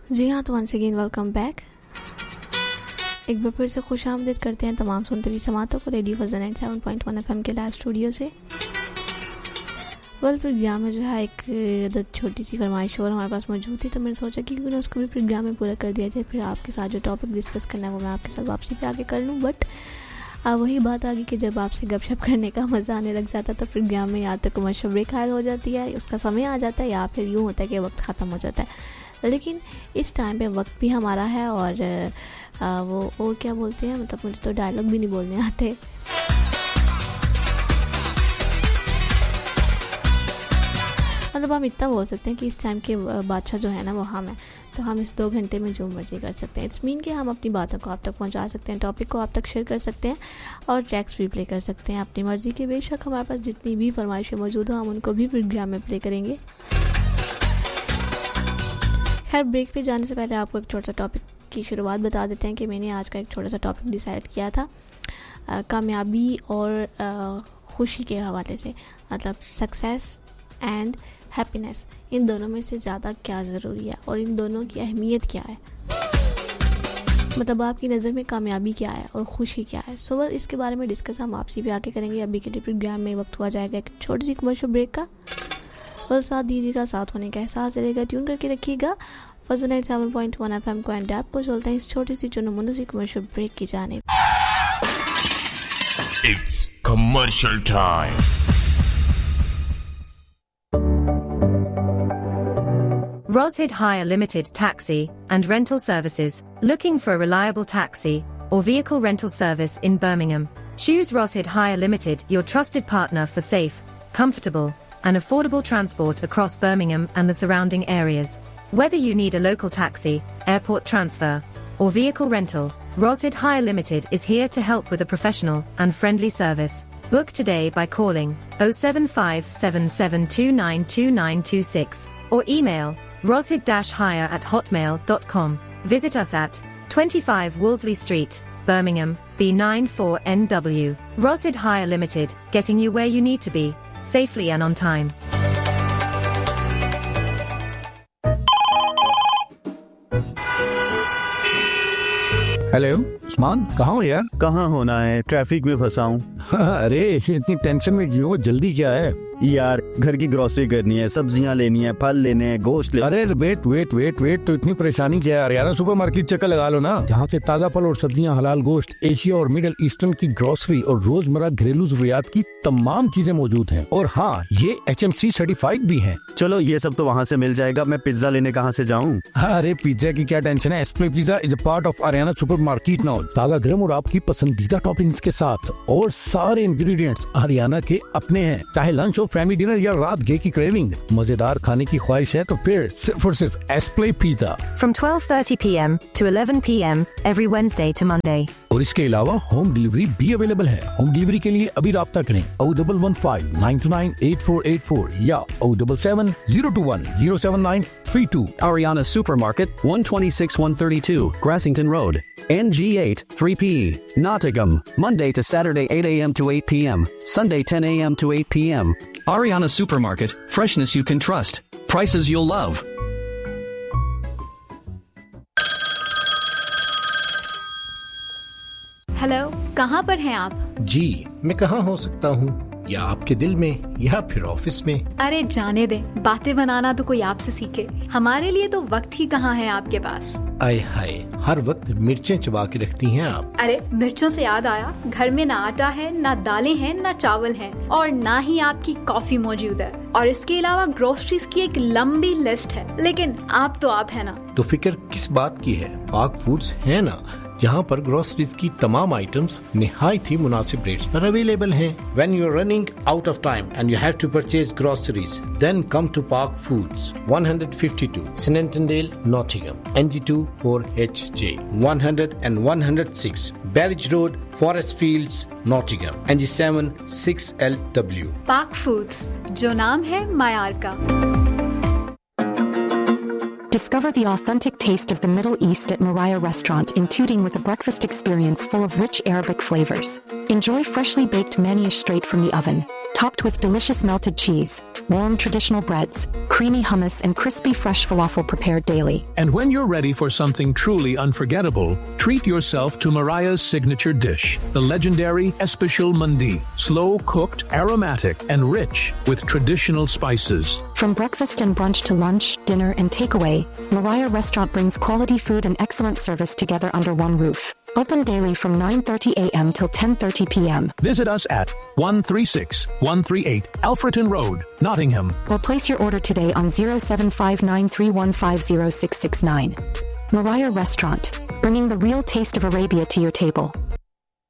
जी हाँ, तो once again welcome back. एक बार फिर से खुशामदीद करते हैं तमाम सुनते हुए समातों को रेडियो फजल 97.1 FM के लाइव स्टूडियो से। प्रोग्राम में जो है एक छोटी सी फरमाइश और हमारे पास मौजूद थी, तो मैंने सोचा कि क्यों ना उसको भी प्रोग्राम में पूरा कर दिया जाए। फिर आपके साथ जो टॉपिक डिस्कस करना है वो मैं आपके साथ वापसी पे आगे कर लूँ। बट वही बात आ गई कि जब आपसे गपशप करने का मज़ा आने लग जाता है तो प्रोग्राम में या तो कमर्शियल ब्रेक हायल हो जाती है, उसका समय आ जाता है, या फिर यूँ होता है कि वक्त ख़त्म हो जाता है। लेकिन इस टाइम पे वक्त भी हमारा है और वो और क्या बोलते हैं, मतलब मुझे तो डायलॉग भी नहीं बोलने आते। मतलब हम इतना बोल सकते हैं कि इस टाइम के बादशाह जो है ना वो हम हैं, तो हम इस 2 घंटे में जो मर्जी कर सकते हैं। इट्स मीन कि हम अपनी बातों को आप तक पहुंचा सकते हैं, टॉपिक को आप तक शेयर कर सकते हैं और ट्रैक्स भी प्ले कर सकते हैं अपनी मर्जी के। बेशक हमारे पास जितनी भी फरमाइशें मौजूद हो हम उनको भी प्रोग्राम में प्ले करेंगे। खैर, ब्रेक पे जाने से पहले आपको एक छोटा सा टॉपिक की शुरुआत बता देते हैं कि मैंने आज का एक छोटा सा टॉपिक डिसाइड किया था कामयाबी और खुशी के हवाले से। मतलब सक्सेस एंड हैप्पीनेस, इन दोनों में से ज़्यादा क्या ज़रूरी है और इन दोनों की अहमियत क्या है। मतलब आपकी नज़र में कामयाबी क्या है और खुशी क्या है। सो बस इसके बारे में डिस्कस हम आपसे भी आके करेंगे। अभी के लिए प्रोग्राम में वक्त हुआ जाएगा एक छोटी सी कमर्शियल ब्रेक का। बस साथ दीजिएगा, साथ होने का एहसास रहेगा, ट्यून करके रखिएगा फजल 97.1 FM को एंड ऐप को। चलते हैं इस छोटी सी चुनमुनु सी कमर्शियल ब्रेक की जाने। It's commercial time. Roshid Hire Limited Taxi and Rental Services. Looking for a reliable taxi or vehicle rental service in Birmingham? Choose Roshid Hire Limited, your trusted partner for safe, comfortable and affordable transport across Birmingham and the surrounding areas. Whether you need a local taxi, airport transfer or vehicle rental, Roshid Hire Limited is here to help with a professional and friendly service. Book today by calling 07577292926 or email roshid-hire@hotmail.com. Visit us at 25 Wolseley Street, Birmingham, B94NW. Roshid Hire Limited, getting you where you need to be, safely and on time. Hello Usman, कहाँ हो यार? कहाँ होना है, traffic में फंसा हूँ। अरे इतनी टेंशन में क्यों? जल्दी क्या है यार? घर की ग्रोसरी करनी है, सब्जियाँ लेनी है, फल लेने हैं, गोश्त ले। अरे वेट, तो इतनी परेशानी क्या है यार? यार सुपरमार्केट चक्कर लगा लो ना, जहाँ से ताज़ा फल और सब्जियाँ, हलाल गोश्त, एशिया और मिडिल ईस्टर्न की ग्रोसरी और रोजमर्रा घरेलू जरूरियात की तमाम चीजें मौजूद हैं। और हाँ, ये HMC सर्टिफाइड भी हैं। चलो ये सब तो वहाँ से मिल जाएगा, मैं पिज्जा लेने कहाँ से जाऊँ? अरे पिज्जा की क्या टेंशन है, एस्प्ले pizza is a part of Ariana supermarket now. ताज़ा गरम और आपकी पसंदीदा टॉपिंग्स के साथ और सारे इंग्रेडिएंट्स आरियाना के अपने हैं। चाहे लंच हो, फैमिली डिनर या रात गे की क्रेविंग, मजेदार खाने की ख्वाहिश है तो फिर सिर्फ और सिर्फ एस्प्ले pizza. From 12:30 p.m. to 11 p.m. every Wednesday to Monday. और इसके अलावा होम डिलीवरी भी अवेलेबल है। होम डिलीवरी के लिए अभी राब्ता करें 01159298484 या 077-021-07932। Ariana Supermarket, 126-132, Grassington Road, NG8 3PE, Nottingham, Monday to Saturday 8 a.m. to 8 p.m., Sunday 10 a.m. to 8 p.m. Ariana Supermarket, freshness you can trust, prices you'll love. Hello, कहाँ पर हैं आप? जी, मैं कहाँ हो सकता हूँ? या आपके दिल में या फिर ऑफिस में? अरे जाने दे, बातें बनाना तो कोई आपसे सीखे। हमारे लिए तो वक्त ही कहाँ है आपके पास। आय हाय, हर वक्त मिर्चें चबा के रखती हैं आप। अरे मिर्चों से याद आया, घर में ना आटा है, ना दालें हैं, ना चावल हैं और ना ही आपकी कॉफी मौजूद है। और इसके अलावा ग्रोसरीज की एक लंबी लिस्ट है, लेकिन आप तो आप है ना। तो फिक्र किस बात की है? पाक फूड्स है ना, जहाँ पर ग्रोसरीज की तमाम आइटम्स निहायत ही मुनासिब रेट्स पर अवेलेबल हैं। When you're running out of time and you have to purchase groceries, then come to Park Foods, 152 Snentondale, Nottingham, NG2 4HJ, 100 and 106 Barrage Road, Forest Fields, Nottingham, NG7 6LW. Park Foods, जो नाम है मायार का। Discover the authentic taste of the Middle East at Moriah Restaurant in Tooting with a breakfast experience full of rich Arabic flavors. Enjoy freshly baked manish straight from the oven, topped with delicious melted cheese, warm traditional breads, creamy hummus, and crispy fresh falafel prepared daily. And when you're ready for something truly unforgettable, treat yourself to Mariah's signature dish, the legendary Especial Mandi, slow-cooked, aromatic, and rich with traditional spices. From breakfast and brunch to lunch, dinner, and takeaway, Mariah Restaurant brings quality food and excellent service together under one roof. Open daily from 9:30 a.m. till 10:30 p.m. Visit us at 136-138 Alfreton Road, Nottingham. Or place your order today on 075931506669. Mariah Restaurant, bringing the real taste of Arabia to your table.